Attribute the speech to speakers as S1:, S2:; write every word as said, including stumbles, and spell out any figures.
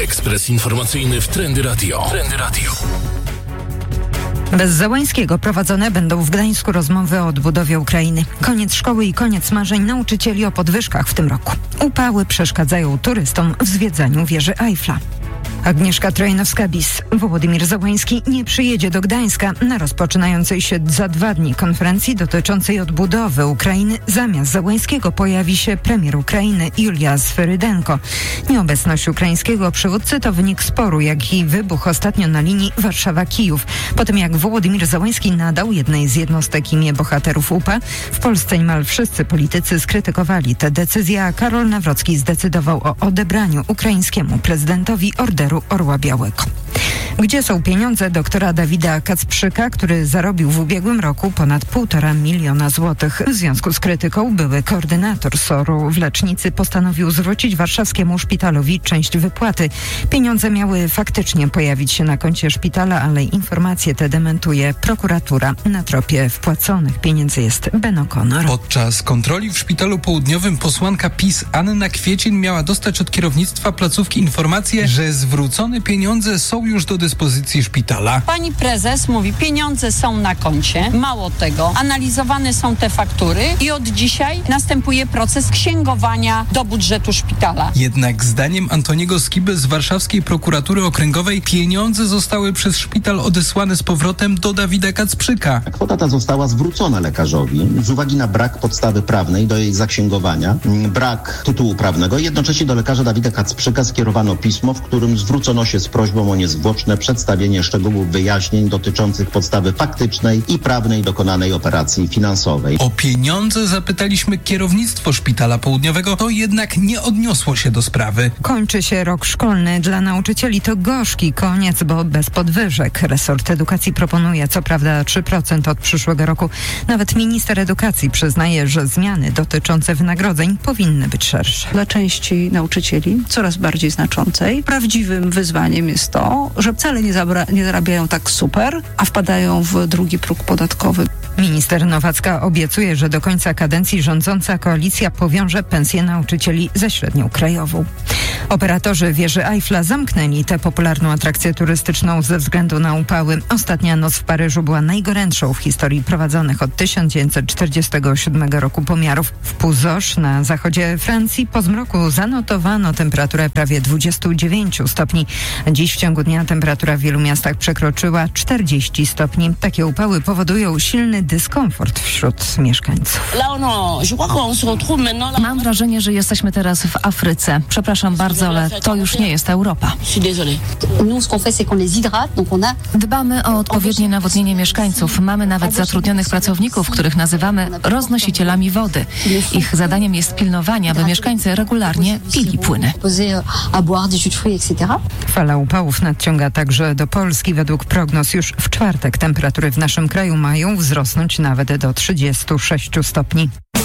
S1: Ekspres informacyjny w Trendy Radio. Trendy Radio.
S2: Bez Załańskiego prowadzone będą w Gdańsku rozmowy o odbudowie Ukrainy. Koniec szkoły i koniec marzeń nauczycieli o podwyżkach w tym roku. Upały przeszkadzają turystom w zwiedzaniu wieży Eiffla. Agnieszka Trojanowska-Bis. Wołodymyr Załański nie przyjedzie do Gdańska na rozpoczynającej się za dwa dni konferencji dotyczącej odbudowy Ukrainy. Zamiast Załańskiego pojawi się premier Ukrainy Julia Sferydenko. Nieobecność ukraińskiego przywódcy to wynik sporu, jaki wybuchł ostatnio na linii Warszawa-Kijów. Po tym jak Wołodymyr Załański nadał jednej z jednostek imię bohaterów U P A, w Polsce niemal wszyscy politycy skrytykowali tę decyzję, a Karol Nawrocki zdecydował o odebraniu ukraińskiemu prezydentowi orderu Orła Białego. Gdzie są pieniądze doktora Dawida Kacprzyka, który zarobił w ubiegłym roku ponad półtora miliona złotych? W związku z krytyką były koordynator S O R-u w Lecznicy postanowił zwrócić warszawskiemu szpitalowi część wypłaty. Pieniądze miały faktycznie pojawić się na koncie szpitala, ale informacje te dementuje prokuratura. Na tropie wpłaconych pieniędzy jest Ben O'Connor.
S3: Podczas kontroli w szpitalu południowym posłanka PiS Anna Kwiecień miała dostać od kierownictwa placówki informację, że zwrócone pieniądze są już do dyspozycji szpitala.
S4: Pani prezes mówi, pieniądze są na koncie. Mało tego, analizowane są te faktury i od dzisiaj następuje proces księgowania do budżetu szpitala.
S3: Jednak zdaniem Antoniego Skiby z warszawskiej prokuratury okręgowej pieniądze zostały przez szpital odesłane z powrotem do Dawida Kacprzyka.
S5: Kwota ta została zwrócona lekarzowi z uwagi na brak podstawy prawnej do jej zaksięgowania, brak tytułu prawnego. Jednocześnie do lekarza Dawida Kacprzyka skierowano pismo, w którym zwrócono się z prośbą o niezwłoczne przedstawienie szczegółów wyjaśnień dotyczących podstawy faktycznej i prawnej dokonanej operacji finansowej.
S3: O pieniądze zapytaliśmy kierownictwo Szpitala Południowego, to jednak nie odniosło się do sprawy.
S2: Kończy się rok szkolny. Dla nauczycieli to gorzki koniec, bo bez podwyżek. Resort edukacji proponuje co prawda trzy procent od przyszłego roku. Nawet minister edukacji przyznaje, że zmiany dotyczące wynagrodzeń powinny być szersze.
S6: Dla części nauczycieli, coraz bardziej znaczącej, prawdziwym wyzwaniem jest to, że wcale nie, zabra- nie zarabiają tak super, a wpadają w drugi próg podatkowy.
S2: Minister Nowacka obiecuje, że do końca kadencji rządząca koalicja powiąże pensję nauczycieli ze średnią krajową. Operatorzy wieży Eiffla zamknęli tę popularną atrakcję turystyczną ze względu na upały. Ostatnia noc w Paryżu była najgorętszą w historii prowadzonych od tysiąc dziewięćset czterdziestego siódmego roku pomiarów. W Puzosz na zachodzie Francji po zmroku zanotowano temperaturę prawie dwadzieścia dziewięć stopni. Dziś w ciągu dnia temperatura w wielu miastach przekroczyła czterdzieści stopni. Takie upały powodują silny dyskomfort wśród mieszkańców.
S7: Mam wrażenie, że jesteśmy teraz w Afryce. Przepraszam bardzo, ale to już nie jest Europa. Dbamy o odpowiednie nawodnienie mieszkańców. Mamy nawet zatrudnionych pracowników, których nazywamy roznosicielami wody. Ich zadaniem jest pilnowanie, aby mieszkańcy regularnie pili płyny.
S2: Fala upałów nadciąga także do Polski. Według prognoz już w czwartek temperatury w naszym kraju mają wzrosnąć nawet do trzydziestu sześciu stopni.